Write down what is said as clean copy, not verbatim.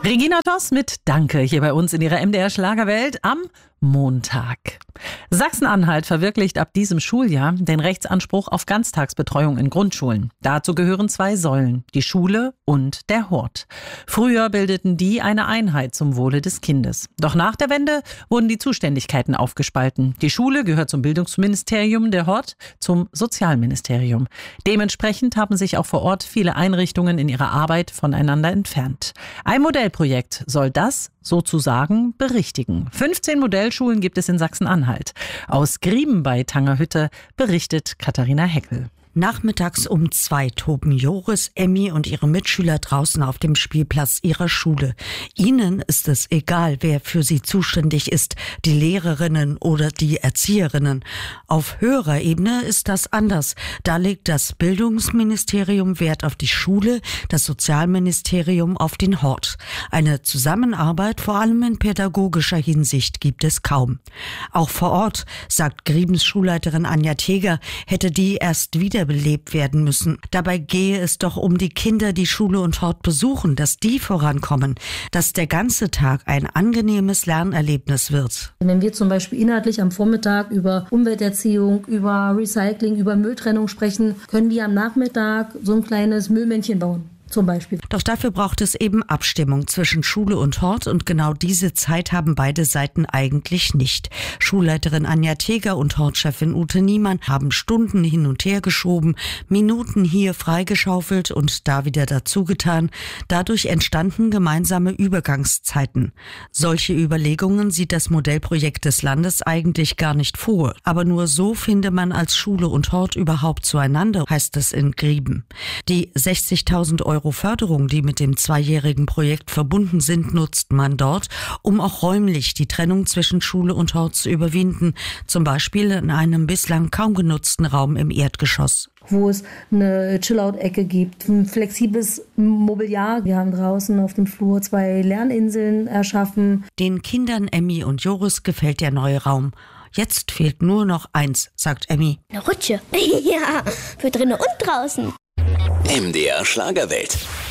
Regina Toss mit Danke hier bei uns in ihrer MDR Schlagerwelt am Montag. Sachsen-Anhalt verwirklicht ab diesem Schuljahr den Rechtsanspruch auf Ganztagsbetreuung in Grundschulen. Dazu gehören 2 Säulen, die Schule und der Hort. Früher bildeten die eine Einheit zum Wohle des Kindes. Doch nach der Wende wurden die Zuständigkeiten aufgespalten. Die Schule gehört zum Bildungsministerium, der Hort zum Sozialministerium. Dementsprechend haben sich auch vor Ort viele Einrichtungen in ihrer Arbeit voneinander entfernt. Ein Modellprojekt soll das sozusagen berichtigen. 15 Modellschulen gibt es in Sachsen-Anhalt. Aus Grieben bei Tangerhütte berichtet Katharina Heckel. Nachmittags um 2 toben Joris, Emmy und ihre Mitschüler draußen auf dem Spielplatz ihrer Schule. Ihnen ist es egal, wer für sie zuständig ist, die Lehrerinnen oder die Erzieherinnen. Auf höherer Ebene ist das anders. Da legt das Bildungsministerium Wert auf die Schule, das Sozialministerium auf den Hort. Eine Zusammenarbeit, vor allem in pädagogischer Hinsicht, gibt es kaum. Auch vor Ort, sagt Griebens Schulleiterin Anja Teger, hätte die erst wiederbelebt werden müssen. Dabei gehe es doch um die Kinder, die Schule und Hort besuchen, dass die vorankommen, dass der ganze Tag ein angenehmes Lernerlebnis wird. Wenn wir zum Beispiel inhaltlich am Vormittag über Umwelterziehung, über Recycling, über Mülltrennung sprechen, können wir am Nachmittag so ein kleines Müllmännchen bauen. Zum Beispiel. Doch dafür braucht es eben Abstimmung zwischen Schule und Hort und genau diese Zeit haben beide Seiten eigentlich nicht. Schulleiterin Anja Teger und Hortchefin Ute Niemann haben Stunden hin und her geschoben, Minuten hier freigeschaufelt und da wieder dazugetan. Dadurch entstanden gemeinsame Übergangszeiten. Solche Überlegungen sieht das Modellprojekt des Landes eigentlich gar nicht vor. Aber nur so finde man als Schule und Hort überhaupt zueinander, heißt es in Grieben. Die 60.000 Euro Förderung, die mit dem 2-jährigen Projekt verbunden sind, nutzt man dort, um auch räumlich die Trennung zwischen Schule und Hort zu überwinden, zum Beispiel in einem bislang kaum genutzten Raum im Erdgeschoss. Wo es eine Chill-Out-Ecke gibt, ein flexibles Mobiliar. Wir haben draußen auf dem Flur 2 Lerninseln erschaffen. Den Kindern Emmy und Joris gefällt der neue Raum. Jetzt fehlt nur noch eins, sagt Emmy. Eine Rutsche. Ja, für drinnen und draußen. MDR Schlagerwelt.